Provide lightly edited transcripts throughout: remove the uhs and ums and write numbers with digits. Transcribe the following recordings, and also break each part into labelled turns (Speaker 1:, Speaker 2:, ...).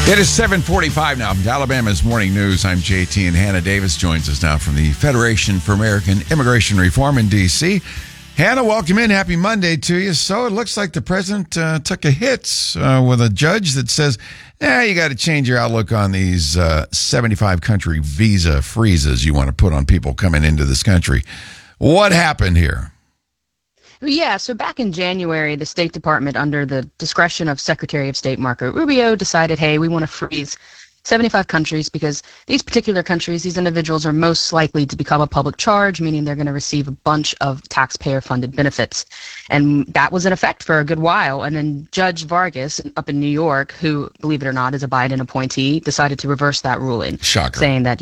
Speaker 1: It is 7:45 now from Alabama's Morning News. I'm JT, and Hannah Davis joins us now from the Federation for American Immigration Reform in D.C. Hannah, welcome in. Happy Monday to you. So it looks like the president took a hit with a judge that says, you got to change your outlook on these 75-country visa freezes you want to put on people coming into this country. What happened here?
Speaker 2: Yeah, so back in January, the State Department, under the discretion of Secretary of State Marco Rubio, decided, hey, we want to freeze 75 countries because these particular countries, these individuals are most likely to become a public charge, meaning they're going to receive a bunch of taxpayer-funded benefits. And that was in effect for a good while. And then Judge Vargas up in New York, who, believe it or not, is a Biden appointee, decided to reverse that ruling.
Speaker 1: Shocker.
Speaker 2: Saying that,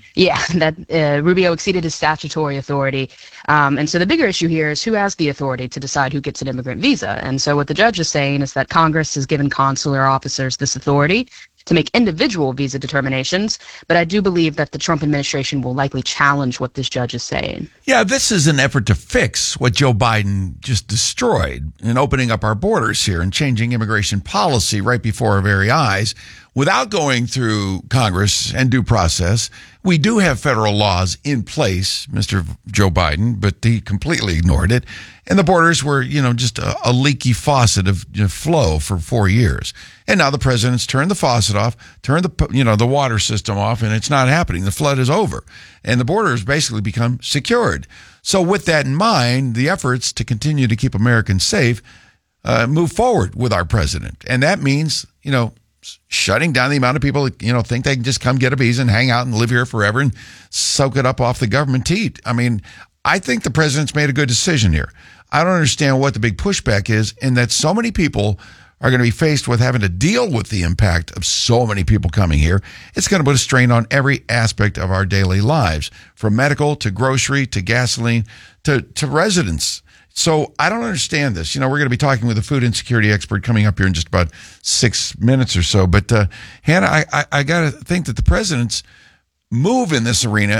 Speaker 2: that Rubio exceeded his statutory authority. And so the bigger issue here is who has the authority to decide who gets an immigrant visa. And so what the judge is saying is that Congress has given consular officers this authority to make individual visa determinations, but I do believe that the Trump administration will likely challenge what this judge is saying.
Speaker 1: Yeah, this is an effort to fix what Joe Biden just destroyed in opening up our borders here and changing immigration policy right before our very eyes without going through Congress and due process. We do have federal laws in place, Mr. Joe Biden, but he completely ignored it. And the borders were, just a leaky faucet of flow for 4 years. And now the president's turned the faucet off, turned the water system off, and it's not happening. The flood is over. And the border has basically become secured. So with that in mind, the efforts to continue to keep Americans safe move forward with our president. And that means, shutting down the amount of people that, think they can just come get a visa and hang out and live here forever and soak it up off the government teat. I mean, I think the president's made a good decision here. I don't understand what the big pushback is, and that so many people are going to be faced with having to deal with the impact of so many people coming here. It's going to put a strain on every aspect of our daily lives, from medical to grocery to gasoline to residents. So I don't understand this. We're going to be talking with a food insecurity expert coming up here in just about 6 minutes or so. But Hannah, I got to think that the president's move in this arena,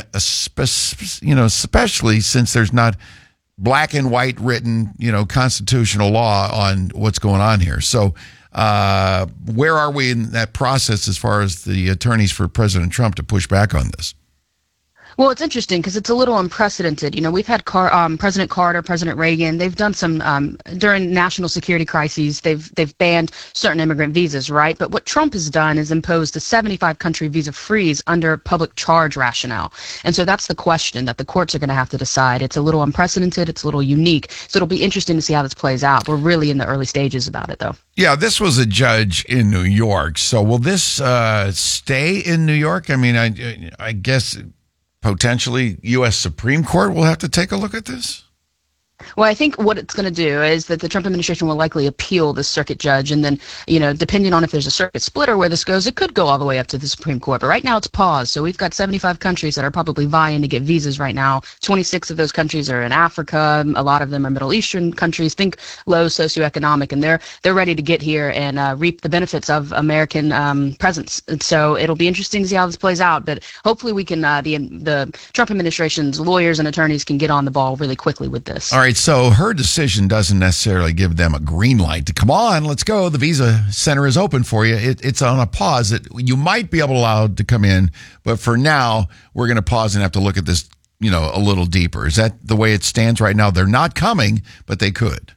Speaker 1: especially since there's not black and white written, constitutional law on what's going on here. So where are we in that process as far as the attorneys for President Trump to push back on this?
Speaker 2: Well, it's interesting because it's a little unprecedented. We've had President Carter, President Reagan. They've done some during national security crises. They've banned certain immigrant visas, right? But what Trump has done is imposed a 75-country visa freeze under public charge rationale. And so that's the question that the courts are going to have to decide. It's a little unprecedented. It's a little unique. So it'll be interesting to see how this plays out. We're really in the early stages about it, though.
Speaker 1: Yeah, this was a judge in New York. So will this stay in New York? I mean, I guess potentially U.S. Supreme Court will have to take a look at this?
Speaker 2: Well, I think what it's going to do is that the Trump administration will likely appeal this circuit judge. And then, depending on if there's a circuit split or where this goes, it could go all the way up to the Supreme Court. But right now it's paused. So we've got 75 countries that are probably vying to get visas right now. 26 of those countries are in Africa. A lot of them are Middle Eastern countries. Think low socioeconomic. And they're ready to get here and reap the benefits of American presence. And so it'll be interesting to see how this plays out. But hopefully we can, the Trump administration's lawyers and attorneys can get on the ball really quickly with this.
Speaker 1: All right, so her decision doesn't necessarily give them a green light to come on, let's go. The visa center is open for you. It's on a pause that you might be allowed to come in, but for now, we're going to pause and have to look at this, a little deeper. Is that the way it stands right now? They're not coming, but they could.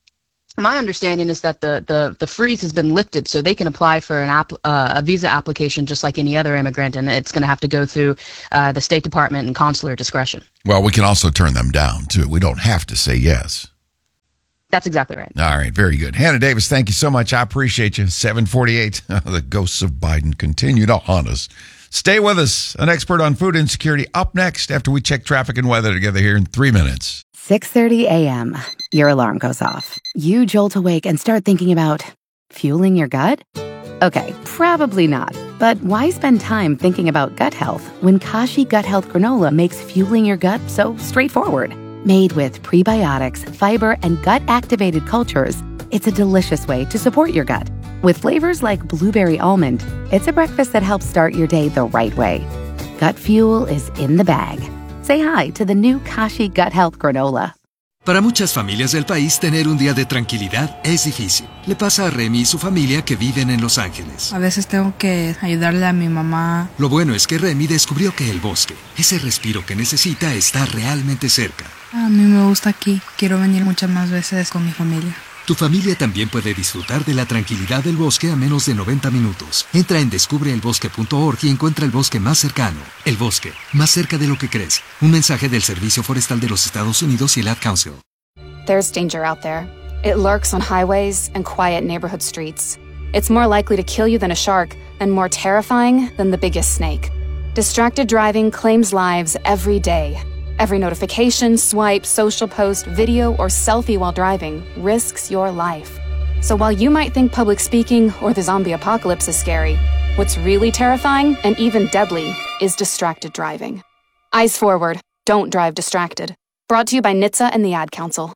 Speaker 2: My understanding is that the freeze has been lifted, so they can apply for a visa application just like any other immigrant, and it's going to have to go through the State Department and consular discretion. Well,
Speaker 1: we can also turn them down, too. We don't have to say yes.
Speaker 2: That's exactly right.
Speaker 1: All right, very good. Hannah Davis, thank you so much. I appreciate you. 7:48. The ghosts of Biden continue to haunt us. Stay with us. An expert on food insecurity up next after we check traffic and weather together here in 3 minutes.
Speaker 3: 6:30 a.m. Your alarm goes off. You jolt awake and start thinking about fueling your gut? Okay, probably not. But why spend time thinking about gut health when Kashi Gut Health Granola makes fueling your gut so straightforward? Made with prebiotics, fiber, and gut-activated cultures, it's a delicious way to support your gut. With flavors like blueberry almond, it's a breakfast that helps start your day the right way. Gut fuel is in the bag. Say hi to the new Kashi Gut Health Granola.
Speaker 4: Para muchas familias del país, tener un día de tranquilidad es difícil. Le pasa a Remy y su familia que viven en Los Ángeles.
Speaker 5: A veces tengo que ayudarle a mi mamá.
Speaker 4: Lo bueno es que Remy descubrió que el bosque, ese respiro que necesita, está realmente cerca.
Speaker 5: A mí me gusta aquí. Quiero venir muchas más veces con mi familia.
Speaker 4: Tu familia también puede disfrutar de la tranquilidad del bosque a menos de 90 minutos. Entra en descubreelbosque.org y encuentra el bosque más cercano. El bosque, más cerca de lo que crees. Un mensaje del Servicio Forestal de los Estados Unidos y el Ad Council.
Speaker 6: There's danger out there. It lurks on highways and quiet neighborhood streets. It's more likely to kill you than a shark and more terrifying than the biggest snake. Distracted driving claims lives every day. Every notification, swipe, social post, video, or selfie while driving risks your life. So while you might think public speaking or the zombie apocalypse is scary, what's really terrifying and even deadly is distracted driving. Eyes forward. Don't drive distracted. Brought to you by NHTSA and the Ad Council.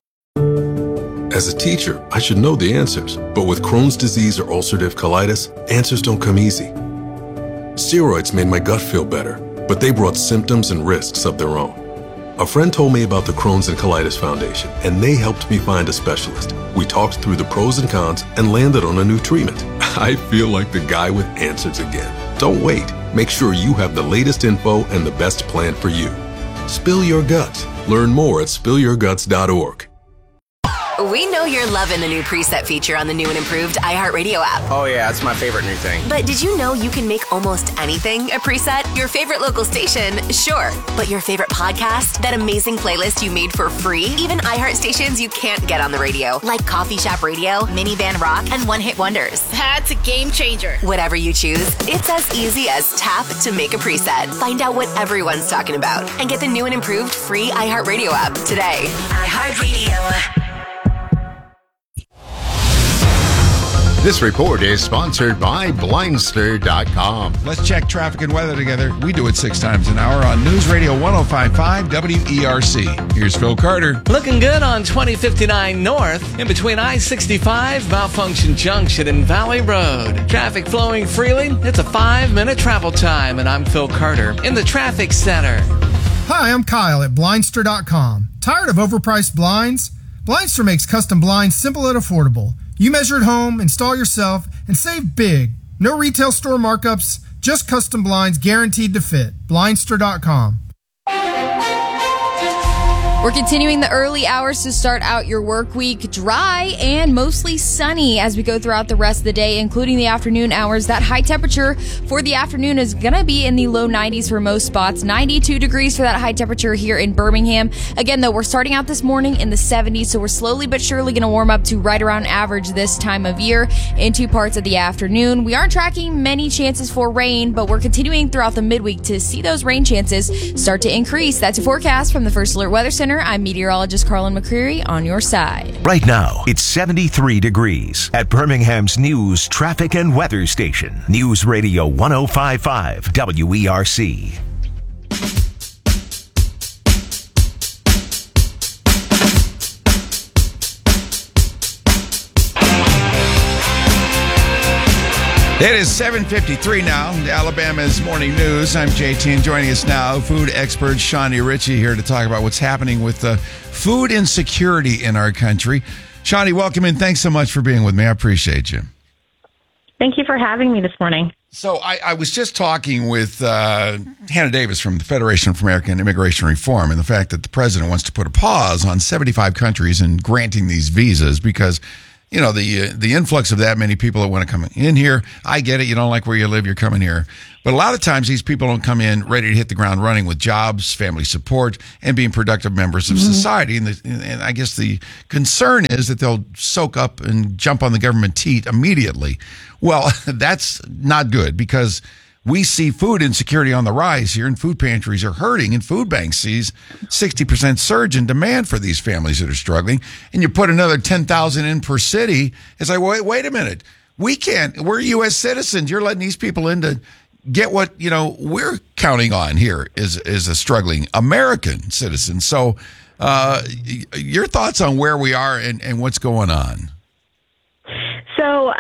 Speaker 7: As a teacher, I should know the answers. But with Crohn's disease or ulcerative colitis, answers don't come easy. Steroids made my gut feel better, but they brought symptoms and risks of their own. A friend told me about the Crohn's and Colitis Foundation, and they helped me find a specialist. We talked through the pros and cons and landed on a new treatment. I feel like the guy with answers again. Don't wait. Make sure you have the latest info and the best plan for you. Spill your guts. Learn more at spillyourguts.org.
Speaker 8: We know you're loving the new preset feature on the new and improved iHeartRadio app.
Speaker 9: Oh yeah, it's my favorite new thing.
Speaker 8: But did you know you can make almost anything a preset? Your favorite local station, sure. But your favorite podcast? That amazing playlist you made for free? Even iHeart stations you can't get on the radio, like Coffee Shop Radio, Minivan Rock, and One Hit Wonders.
Speaker 10: That's a game changer.
Speaker 8: Whatever you choose, it's as easy as tap to make a preset. Find out what everyone's talking about and get the new and improved free iHeartRadio app today. iHeartRadio.
Speaker 11: This report is sponsored by Blindster.com.
Speaker 1: Let's check traffic and weather together. We do it 6 times an hour on News Radio 105.5 WERC. Here's Phil Carter.
Speaker 12: Looking good on 2059 North, in between I-65, Malfunction Junction, and Valley Road. Traffic flowing freely. It's a 5-minute travel time, and I'm Phil Carter in the traffic center.
Speaker 13: Hi, I'm Kyle at Blindster.com. Tired of overpriced blinds? Blindster makes custom blinds simple and affordable. You measure at home, install yourself, and save big. No retail store markups, just custom blinds guaranteed to fit. Blindster.com.
Speaker 14: We're continuing the early hours to start out your work week dry and mostly sunny as we go throughout the rest of the day, including the afternoon hours. That high temperature for the afternoon is going to be in the low 90s for most spots. 92 degrees for that high temperature here in Birmingham. Again, though, we're starting out this morning in the 70s, so we're slowly but surely going to warm up to right around average this time of year into parts of the afternoon. We aren't tracking many chances for rain, but we're continuing throughout the midweek to see those rain chances start to increase. That's a forecast from the First Alert Weather Center. I'm meteorologist Carlin McCreary on your side.
Speaker 15: Right now, it's 73 degrees at Birmingham's News, Traffic, and Weather Station. News Radio 105.5 WERC.
Speaker 1: It is 7:53 now. Alabama's Morning News. I'm JT, and joining us now, food expert Shani Ritchie here to talk about what's happening with the food insecurity in our country. Shani, welcome in. Thanks so much for being with me. I appreciate you.
Speaker 16: Thank you for having me this morning.
Speaker 1: So I was just talking with Hannah Davis from the Federation for American Immigration Reform, and the fact that the president wants to put a pause on 75 countries in granting these visas because, you know, the influx of that many people that want to come in here. I get it. You don't like where you live, you're coming here. But a lot of times these people don't come in ready to hit the ground running with jobs, family support, and being productive members of society. And I guess the concern is that they'll soak up and jump on the government teat immediately. Well, that's not good because we see food insecurity on the rise here, and food pantries are hurting, and food banks sees 60% surge in demand for these families that are struggling. And you put another 10,000 in per city. It's like, wait a minute. We can't. We're U.S. citizens. You're letting these people in to get what, you know, we're counting on here is a struggling American citizen. So your thoughts on where we are and what's going on?
Speaker 16: So,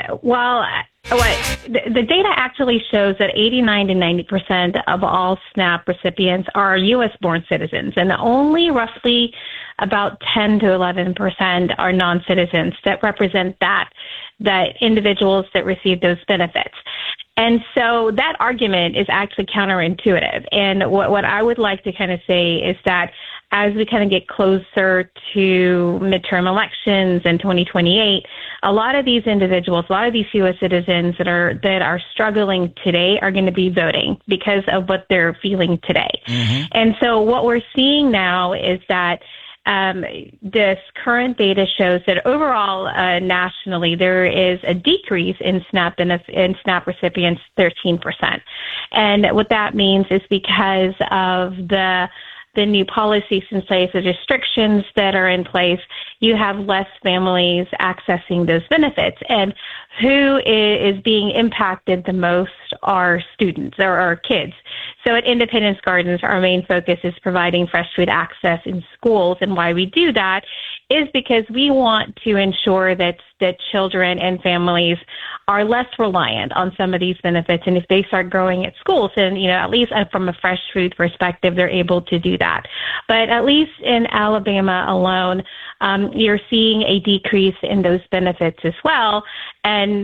Speaker 16: the data actually shows that 89 to 90% of all SNAP recipients are U.S.-born citizens, and only roughly about 10 to 11% are non-citizens that represent that individuals that receive those benefits. And so that argument is actually counterintuitive. And what I would like to kind of say is that as we kind of get closer to midterm elections in 2028, a lot of these individuals, a lot of these U.S. citizens that are struggling today are going to be voting because of what they're feeling today. Mm-hmm. And so what we're seeing now is that this current data shows that overall, nationally, there is a decrease in SNAP recipients, 13%. And what that means is because of the new policies in place, the restrictions that are in place, you have less families accessing those benefits. And who is being impacted the most are students or our kids. So at Independence Gardens, our main focus is providing fresh food access in schools. And why we do that is because we want to ensure that children and families are less reliant on some of these benefits. And if they start growing at schools, then, at least from a fresh food perspective, they're able to do that. But at least in Alabama alone, you're seeing a decrease in those benefits as well. But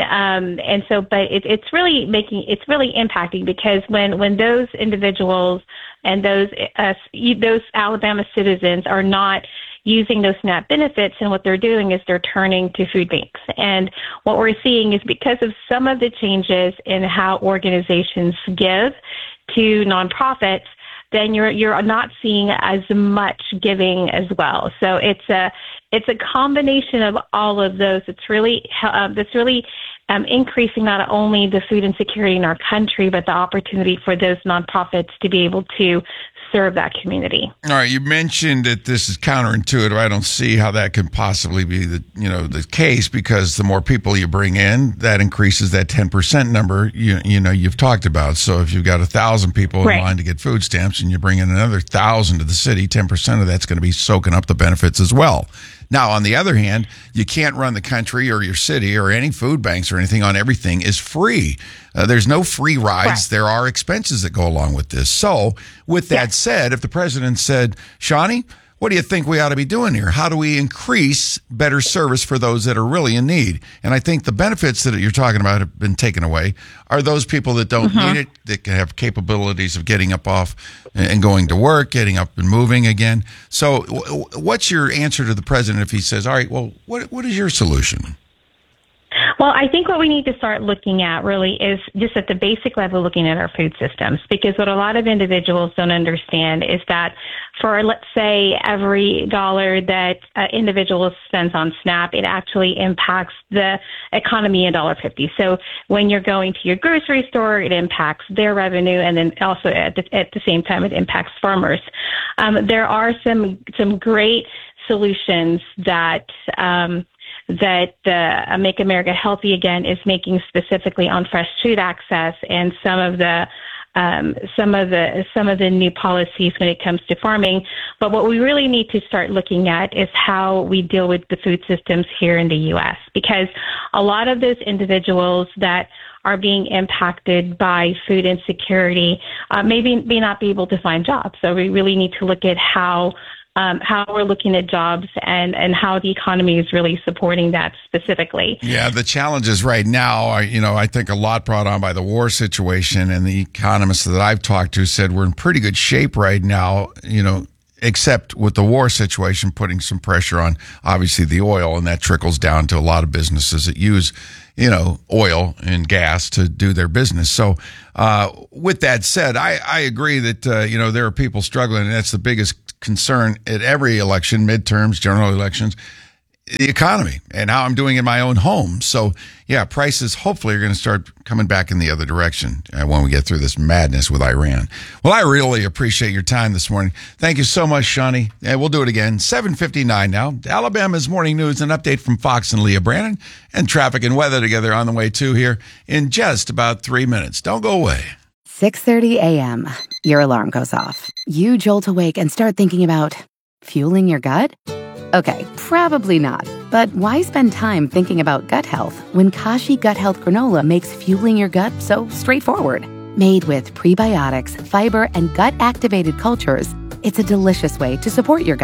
Speaker 16: it's really impacting, because when those individuals and those Alabama citizens are not using those SNAP benefits, and what they're doing is they're turning to food banks. And what we're seeing is because of some of the changes in how organizations give to nonprofits, then you're not seeing as much giving as well. So it's a combination of all of those. It's really increasing not only the food insecurity in our country, but the opportunity for those nonprofits to be able to serve that community.
Speaker 1: All right, you mentioned that this is counterintuitive. I don't see how that can possibly be the case, because the more people you bring in, that increases that 10% number you've talked about. So if you've got 1,000 people in line to get food stamps, and you bring in another 1,000 to the city, 10% of that's going to be soaking up the benefits as well. Now, on the other hand, you can't run the country or your city or any food banks or anything on everything is free. There's no free rides. Right. There are expenses that go along with this. So with that said, if the president said, Shani, what do you think we ought to be doing here? How do we increase better service for those that are really in need? And I think the benefits that you're talking about have been taken away are those people that don't need it, that can have capabilities of getting up off and going to work, getting up and moving again. So what's your answer to the president if he says, all right, well, what is your solution?
Speaker 16: Well, I think what we need to start looking at really is just at the basic level, looking at our food systems, because what a lot of individuals don't understand is that for, let's say, every dollar that an individual spends on SNAP, it actually impacts the economy $1.50. So when you're going to your grocery store, it impacts their revenue, and then also at the same time, it impacts farmers. There are some great solutions that Make America Healthy Again is making specifically on fresh food access, and some of the new policies when it comes to farming. But what we really need to start looking at is how we deal with the food systems here in the U.S., because a lot of those individuals that are being impacted by food insecurity may not be able to find jobs. So we really need to look at how we're looking at jobs and how the economy is really supporting that specifically. Yeah,
Speaker 1: the challenges right now are, I think a lot brought on by the war situation, and the economists that I've talked to said we're in pretty good shape right now, except with the war situation putting some pressure on, obviously, the oil, and that trickles down to a lot of businesses that use oil and gas to do their business. So with that said, I agree that, there are people struggling, and that's the biggest concern at every election, midterms, general elections, the economy and how I'm doing in my own home. So, prices hopefully are going to start coming back in the other direction when we get through this madness with Iran. Well, I really appreciate your time this morning. Thank you so much, Shani. And we'll do it again. 7:59 now. Alabama's Morning News, an update from Fox and Leah Brannon, and traffic and weather together on the way too here in just about 3 minutes. Don't go away.
Speaker 3: 6:30 a.m. Your alarm goes off. You jolt awake and start thinking about fueling your gut? Okay, probably not. But why spend time thinking about gut health when Kashi Gut Health Granola makes fueling your gut so straightforward? Made with prebiotics, fiber, and gut-activated cultures, it's a delicious way to support your gut.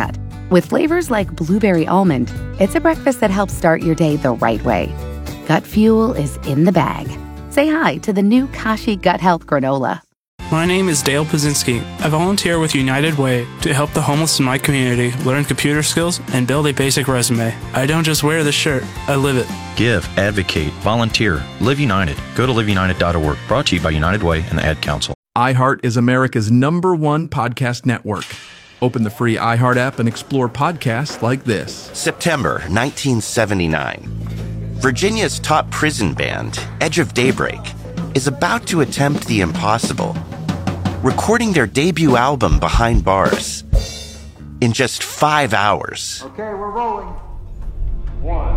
Speaker 3: With flavors like blueberry almond, it's a breakfast that helps start your day the right way. Gut Fuel is in the bag. Say hi to the new Kashi Gut Health Granola.
Speaker 10: My name is Dale Pazinski. I volunteer with United Way to help the homeless in my community learn computer skills and build a basic resume. I don't just wear the shirt, I live it.
Speaker 17: Give, advocate, volunteer, Live United. Go to liveunited.org. Brought to you by United Way and the Ad Council.
Speaker 18: iHeart is America's #1 podcast network. Open the free iHeart app and explore podcasts like this.
Speaker 19: September 1979. Virginia's top prison band, Edge of Daybreak, is about to attempt the impossible, recording their debut album Behind Bars in just 5 hours.
Speaker 20: Okay, we're rolling. 1,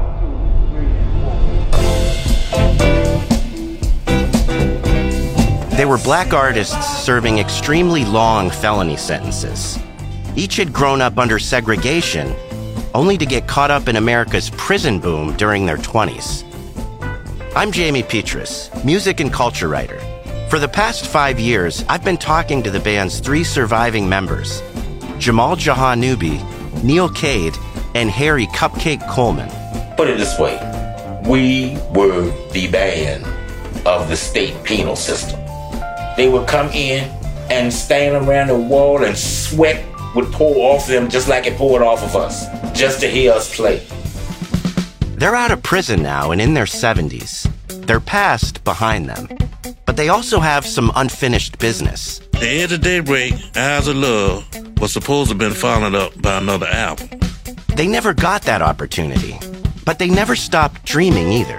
Speaker 20: 2, 3, and 4.
Speaker 19: They were black artists serving extremely long felony sentences. Each had grown up under segregation, only to get caught up in America's prison boom during their 20s. I'm Jamie Petrus, music and culture writer. For the past 5 years, I've been talking to the band's 3 surviving members, Jamal Jahanubi, Neil Cade, and Harry Cupcake Coleman.
Speaker 21: Put it this way, we were the band of the state penal system. They would come in and stand around the wall and sweat would pour off them just like it poured off of us, just to hear us play.
Speaker 19: They're out of prison now and in their 70s. Their past behind them. But they also have some unfinished business.
Speaker 22: The Edge of Daybreak, Eyes of Love, was supposed to have been followed up by another album.
Speaker 19: They never got that opportunity, but they never stopped dreaming either.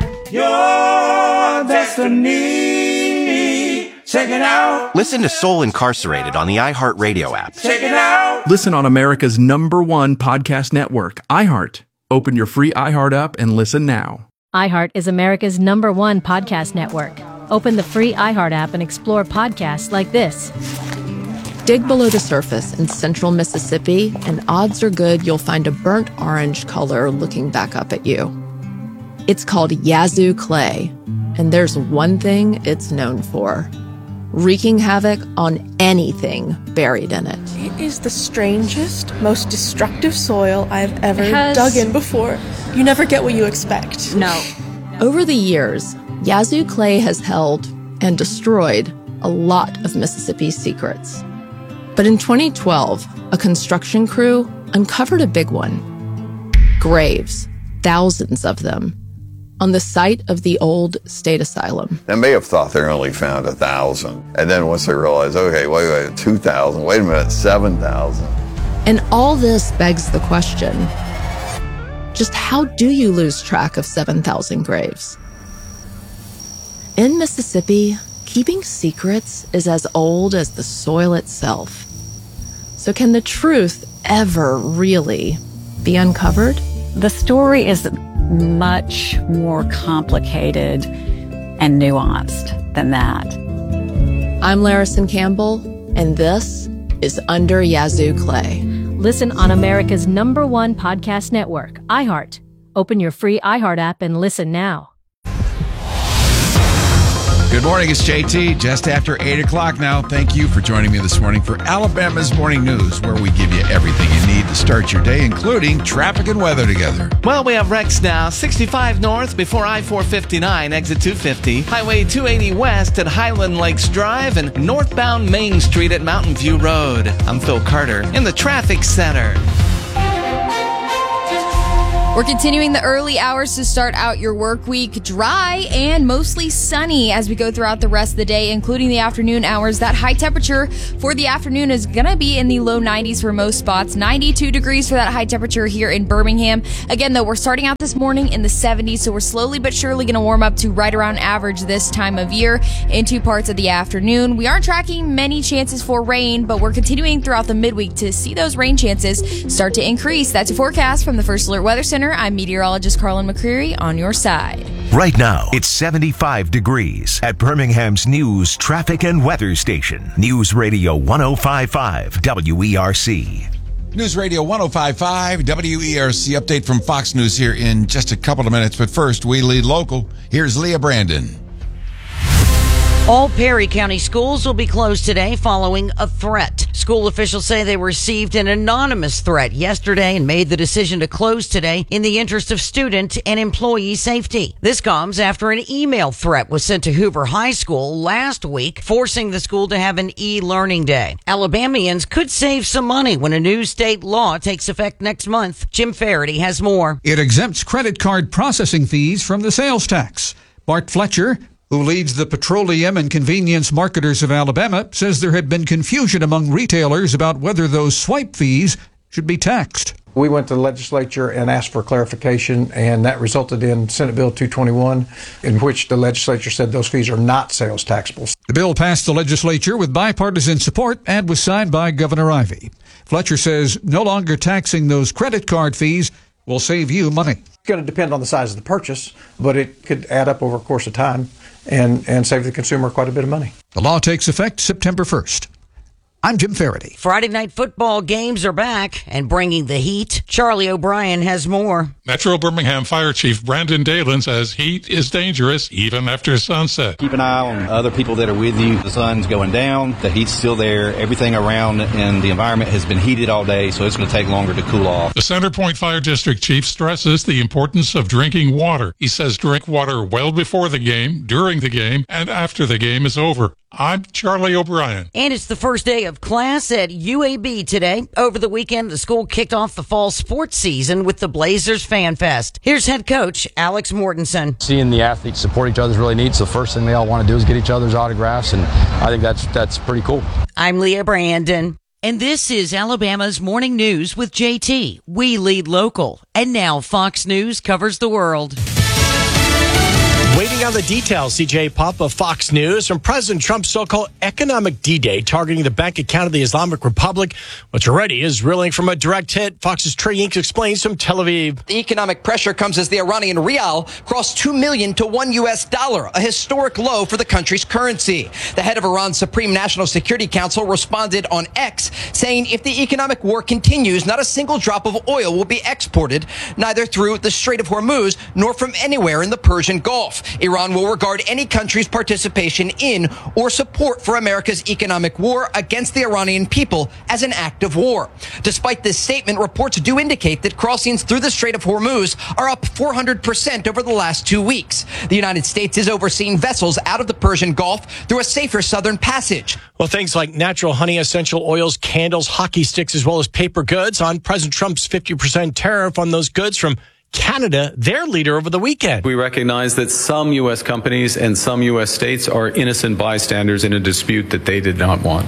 Speaker 20: Your destiny, check it out.
Speaker 19: Listen to Soul Incarcerated on the iHeartRadio app.
Speaker 20: Check it out.
Speaker 18: Listen on America's #1 podcast network, iHeart. Open your free iHeart app and listen now.
Speaker 23: iHeart is America's #1 podcast network. Open the free iHeart app and explore podcasts like this.
Speaker 24: Dig below the surface in central Mississippi, and odds are good you'll find a burnt orange color looking back up at you. It's called Yazoo clay, and there's one thing it's known for: wreaking havoc on anything buried in it.
Speaker 25: It is the strangest, most destructive soil I've ever dug in before. You never get what you expect.
Speaker 24: No. Over the years, Yazoo clay has held and destroyed a lot of Mississippi's secrets. But in 2012, a construction crew uncovered a big one. Graves, thousands of them, on the site of the old state asylum.
Speaker 26: They may have thought they only found 1,000. And then once they realized, okay, wait, 2,000, wait a minute, 7,000.
Speaker 24: And all this begs the question, just how do you lose track of 7,000 graves? In Mississippi, keeping secrets is as old as the soil itself. So can the truth ever really be uncovered?
Speaker 27: The story is much more complicated and nuanced than that.
Speaker 24: I'm Larison Campbell, and this is Under Yazoo Clay.
Speaker 23: Listen on America's #1 podcast network, iHeart. Open your free iHeart app and listen now.
Speaker 1: Good morning, it's JT, just after 8 o'clock now. Thank you for joining me this morning for Alabama's Morning News, where we give you everything you need to start your day, including traffic and weather together.
Speaker 12: Well, we have wrecks now. 65 north before I-459, exit 250. Highway 280 west at Highland Lakes Drive and northbound Main Street at Mountain View Road. I'm Phil Carter in the traffic center.
Speaker 14: We're continuing the early hours to start out your work week. Dry and mostly sunny as we go throughout the rest of the day, including the afternoon hours. That high temperature for the afternoon is going to be in the low 90s for most spots. 92 degrees for that high temperature here in Birmingham. Again, though, we're starting out this morning in the 70s, so we're slowly but surely going to warm up to right around average this time of year into parts of the afternoon. We aren't tracking many chances for rain, but we're continuing throughout the midweek to see those rain chances start to increase. That's a forecast from the First Alert Weather Center. I'm meteorologist Carlin McCreary on your side.
Speaker 15: Right now, it's 75 degrees at Birmingham's News Traffic and Weather Station. News Radio 105.5 WERC.
Speaker 1: News Radio 105.5 WERC update from Fox News here in just a couple of minutes. But first, we lead local. Here's Leah Brandon.
Speaker 28: All Perry County schools will be closed today following a threat.
Speaker 2: School officials say they received an anonymous threat yesterday and made the decision to close today in the interest of student and employee safety. This comes after an email threat was sent to Hoover High School last week, forcing the school to have an e-learning day. Alabamians could save some money when a new state law takes effect next month. Jim Faraday has more.
Speaker 4: It exempts credit card processing fees from the sales tax. Bart Fletcher, who leads the Petroleum and Convenience Marketers of Alabama, says there had been confusion among retailers about whether those swipe fees should be taxed.
Speaker 5: We went to the legislature and asked for clarification, and that resulted in Senate Bill 221, in which the legislature said those fees are not sales taxable.
Speaker 4: The bill passed the legislature with bipartisan support and was signed by Governor Ivey. Fletcher says no longer taxing those credit card fees will save you money.
Speaker 5: It's going to depend on the size of the purchase, but it could add up over a course of time and save the consumer quite a bit of money.
Speaker 4: The law takes effect September 1st. I'm Jim Faraday.
Speaker 2: Friday night football games are back and bringing the heat. Charlie O'Brien has more.
Speaker 6: Metro Birmingham Fire Chief Brandon Dalen says heat is dangerous even after sunset.
Speaker 7: Keep an eye on other people that are with you. The sun's going down, the heat's still there. Everything around and the environment has been heated all day, so it's going to take longer to cool off.
Speaker 6: The Center Point Fire District Chief stresses the importance of drinking water. He says drink water well before the game, during the game, and after the game is over. I'm Charlie O'Brien.
Speaker 2: And it's the first day of class at UAB today. Over the weekend, the school kicked off the fall sports season with the Blazers Fan Fest. Here's head coach Alex Mortensen.
Speaker 8: Seeing the athletes support each other is really neat. So the first thing they all want to do is get each other's autographs, and I think that's pretty cool.
Speaker 2: I'm Leah Brandon. And this is Alabama's Morning News with JT. We lead local. And now Fox News covers the world.
Speaker 9: Waiting on the details, CJ Puff of Fox News, from President Trump's so-called economic D-Day targeting the bank account of the Islamic Republic, which already is reeling from a direct hit. Fox's Trey Inks explains from Tel Aviv.
Speaker 28: The economic pressure comes as the Iranian rial crossed $2 million to $1, a historic low for the country's currency. The head of Iran's Supreme National Security Council responded on X, saying if the economic war continues, not a single drop of oil will be exported, neither through the Strait of Hormuz nor from anywhere in the Persian Gulf. Iran will regard any country's participation in or support for America's economic war against the Iranian people as an act of war. Despite this statement, reports do indicate that crossings through the Strait of Hormuz are up 400% over the last 2 weeks. The United States is overseeing vessels out of the Persian Gulf through a safer southern passage.
Speaker 9: Well, things like natural honey, essential oils, candles, hockey sticks, as well as paper goods on President Trump's 50% tariff on those goods from Canada, their leader, over the weekend.
Speaker 29: We recognize that some U.S. companies and some U.S. states are innocent bystanders in a dispute that they did not want.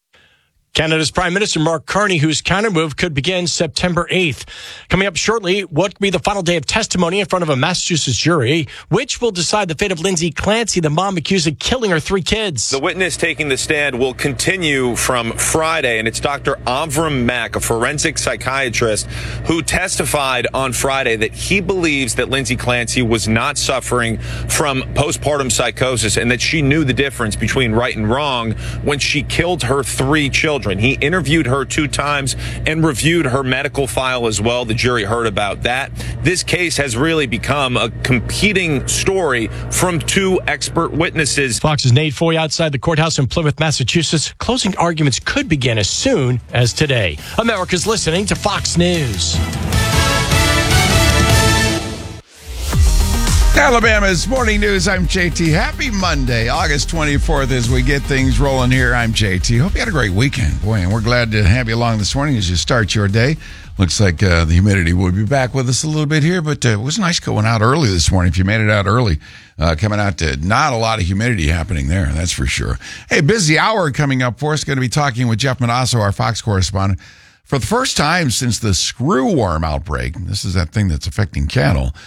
Speaker 9: Canada's Prime Minister Mark Carney, whose countermove could begin September 8th. Coming up shortly, what could be the final day of testimony in front of a Massachusetts jury, which will decide the fate of Lindsay Clancy, the mom accused of killing her 3 kids.
Speaker 30: The witness taking the stand will continue from Friday, and it's Dr. Avram Mack, a forensic psychiatrist, who testified on Friday that he believes that Lindsay Clancy was not suffering from postpartum psychosis and that she knew the difference between right and wrong when she killed her 3 children. He interviewed her 2 times and reviewed her medical file as well. The jury heard about that. This case has really become a competing story from 2 expert witnesses.
Speaker 9: Fox's Nate Foy outside the courthouse in Plymouth, Massachusetts. Closing arguments could begin as soon as today. America's listening to Fox News.
Speaker 1: Alabama's Morning News. I'm JT. Happy Monday, August 24th, as we get things rolling here. I'm JT. Hope you had a great weekend. Boy, and we're glad to have you along this morning as you start your day. Looks like the humidity will be back with us a little bit here, but it was nice going out early this morning. If you made it out early, coming out to not a lot of humidity happening there, that's for sure. Hey, busy hour coming up for us. Going to be talking with Jeff Manasso, our Fox correspondent. For the first time since the screw worm outbreak, this is that thing that's affecting cattle,